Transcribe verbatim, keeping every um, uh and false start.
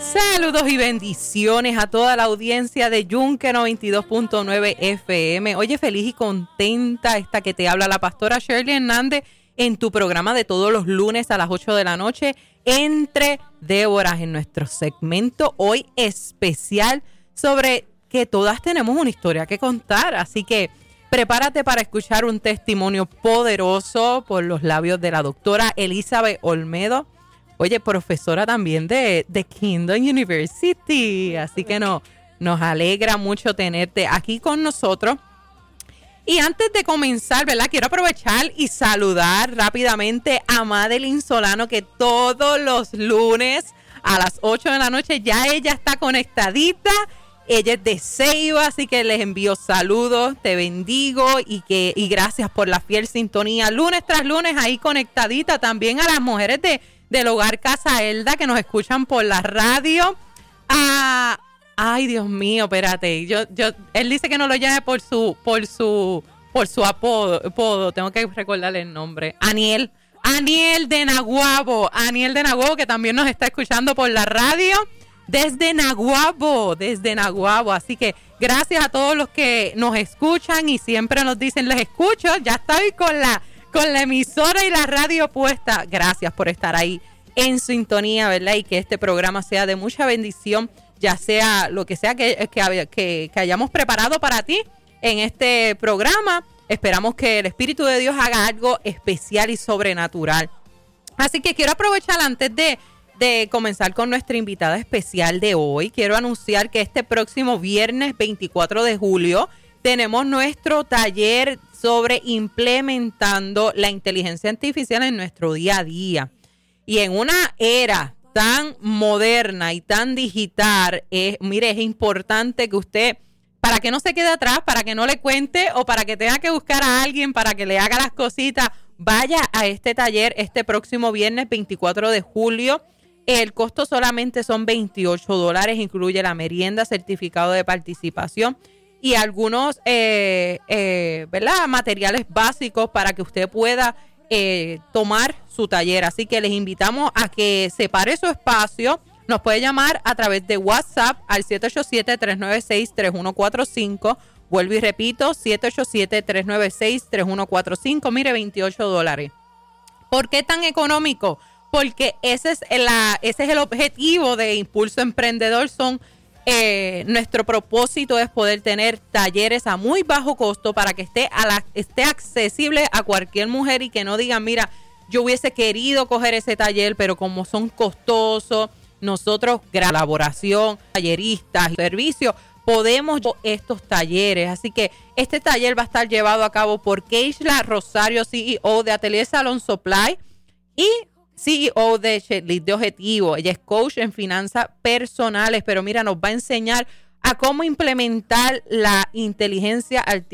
Saludos y bendiciones a toda la audiencia de Yunque noventa y dos punto nueve F M. Oye, feliz y contenta esta que te habla la pastora Shirley Hernández en tu programa de todos los lunes a las ocho de la noche, Entre Déboras, en nuestro segmento hoy especial sobre que todas tenemos una historia que contar. Así que prepárate para escuchar un testimonio poderoso por los labios de la doctora Elizabeth Olmedo. Oye, profesora también de, de Kingdom University. Así que no, nos alegra mucho tenerte aquí con nosotros. Y antes de comenzar, ¿verdad? Quiero aprovechar y saludar rápidamente a Madeline Solano, que todos los lunes a las ocho de la noche ya ella está conectadita. Ella es de Ceiba, así que les envío saludos, te bendigo y que y gracias por la fiel sintonía. Lunes tras lunes ahí conectadita. También a las mujeres de del Hogar Casa Elda que nos escuchan por la radio. Ah, ay, Dios mío, espérate. Yo, yo, él dice que no lo llame por su, por su, por su apodo, apodo. Tengo que recordarle el nombre. Aniel, Aniel de Naguabo, Aniel de Naguabo, que también nos está escuchando por la radio desde Naguabo, desde Naguabo. Así que gracias a todos los que nos escuchan y siempre nos dicen les escucho. Ya estoy con la con la emisora y la radio puesta. Gracias por estar ahí en sintonía, ¿verdad? Y que este programa sea de mucha bendición, ya sea lo que sea que, que, que, que hayamos preparado para ti en este programa. Esperamos que el Espíritu de Dios haga algo especial y sobrenatural. Así que quiero aprovechar antes de, de comenzar con nuestra invitada especial de hoy. Quiero anunciar que este próximo viernes veinticuatro de julio tenemos nuestro taller sobre implementando la inteligencia artificial en nuestro día a día. Y en una era tan moderna y tan digital, es, mire, es importante que usted, para que no se quede atrás, para que no le cuente o para que tenga que buscar a alguien para que le haga las cositas, vaya a este taller este próximo viernes veinticuatro de julio. El costo solamente son veintiocho dólares, incluye la merienda, certificado de participación y algunos eh, eh, ¿verdad? materiales básicos para que usted pueda eh, tomar su taller. Así que les invitamos a que separe su espacio. Nos puede llamar a través de WhatsApp al siete ocho siete, tres nueve seis, tres uno cuatro cinco. Vuelvo y repito, siete ocho siete, tres nueve seis, tres uno cuatro cinco. Mire, veintiocho dólares. ¿Por qué tan económico? Porque ese es, la, ese es el objetivo de Impulso Emprendedor. Son Eh, nuestro propósito es poder tener talleres a muy bajo costo para que esté, a la, esté accesible a cualquier mujer y que no digan, mira, yo hubiese querido coger ese taller, pero como son costosos, nosotros, colaboración, talleristas y servicios, podemos estos talleres. Así que este taller va a estar llevado a cabo por Keishla Rosario, C E O de Atelier Salon Supply y C E O de Shetly de Objetivo. Ella es coach en finanzas personales, pero mira, nos va a enseñar a cómo implementar la inteligencia artificial